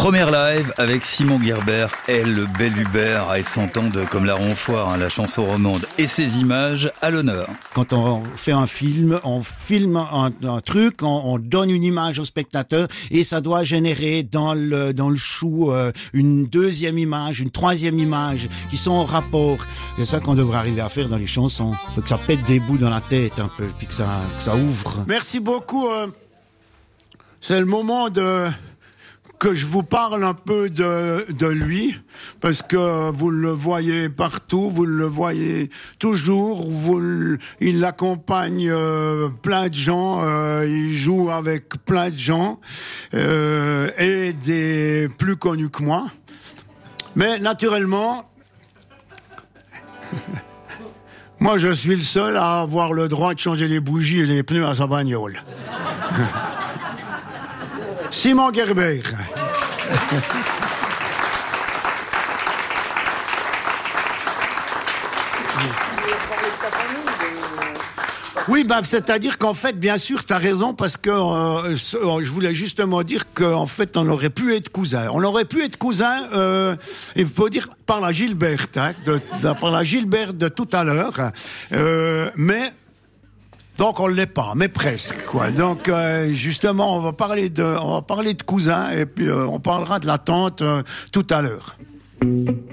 Première live avec Simon Guilbert et le bel Hubert et s'entendent comme la ronfoire, la chanson romande et ses images à l'honneur. Quand on fait un film, on filme un truc, on donne une image au spectateur et ça doit générer dans le chou une deuxième image, une troisième image qui sont en rapport. C'est ça qu'on devrait arriver à faire dans les chansons. Faut que ça pète des bouts dans la tête un peu, puis que ça ouvre. Merci beaucoup. C'est le moment que je vous parle un peu de lui, parce que vous le voyez partout, vous le voyez toujours, il accompagne plein de gens, il joue avec plein de gens, et des plus connus que moi. Mais naturellement, moi je suis le seul à avoir le droit de changer les bougies et les pneus à sa bagnole. Simon Guilbert. Oui, c'est-à-dire qu'en fait, bien sûr, t'as raison, parce que je voulais justement dire qu'en fait, on aurait pu être cousins. On aurait pu être cousins, il faut dire par la Gilberte, par la Gilberte de tout à l'heure, mais donc on l'est pas, mais presque, quoi. Donc justement, on va parler de cousins et puis on parlera de la tante tout à l'heure.